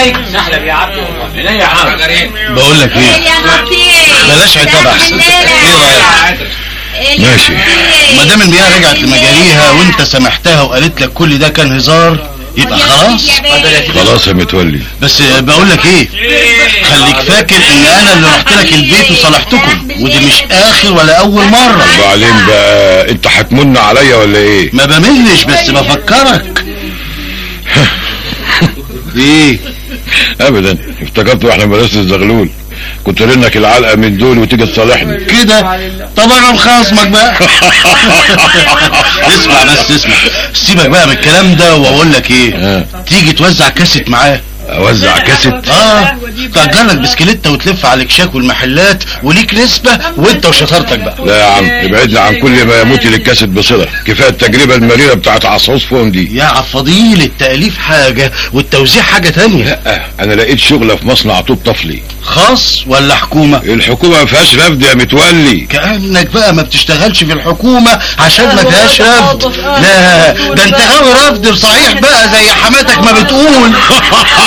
سهله يا عبد والله يا عم. بقول لك ايه، بلاش عتاب احسن. ايه رايك؟ ماشي. ما دام المياه رجعت لمجاريها وانت سامحتها وقالت لك كل ده كان هزار، يبقى خلاص. خلاص يا متولي. بس بقول لك ايه، خليك فاكر ان انا اللي رحت لك البيت وصالحتكم، ودي مش اخر ولا اول مره. وبعدين بقى انت هتمن عليا ولا ايه؟ ما بملش بس بفكرك. ايه؟ ابدا، افتكرت واحنا مدرسة الزغلول كنت رنك العلقه من دول وتيجي تصالحني كده. طب انا مخاصمك بقى. اسمع بس اسمع، سيبك بقى من الكلام ده واقول لك ايه، تيجي توزع كاسيت معاه. اوزع كاسيت؟ تأجر لك بسكليتة وتلف على الكشاك والمحلات وليك نسبة وانت وشطارتك بقى. لا يا عم، ابعدنا عن كل ما يموت للكاسيت بصلة. كفاية التجربة المريرة بتاعت عصعوص فون دي. يا عفضيل، التأليف حاجة والتوزيع حاجة تانية. لا، انا لقيت شغلة في مصنع طوب طفلي. خاص ولا حكومة؟ الحكومة ما فيهاش رفد يا متولي. كأنك بقى ما بتشتغلش في الحكومة عشان ما فيهاش رفد. لا، ده انت غاوي رفد صحيح بقى زي حماتك ما بتقول.